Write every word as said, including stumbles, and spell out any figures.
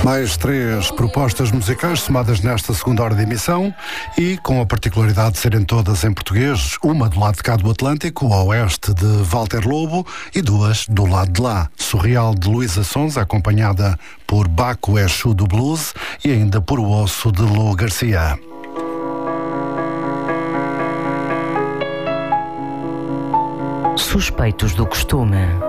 Mais três propostas musicais somadas nesta segunda hora de emissão e com a particularidade de serem todas em português, uma do lado de cá do Atlântico, o oeste de Walter Lobo, e duas do lado de lá. Surreal de Luísa Sonza, acompanhada por Baco Exu do Blues e ainda por O Osso de Lu Garcia. Suspeitos do costume.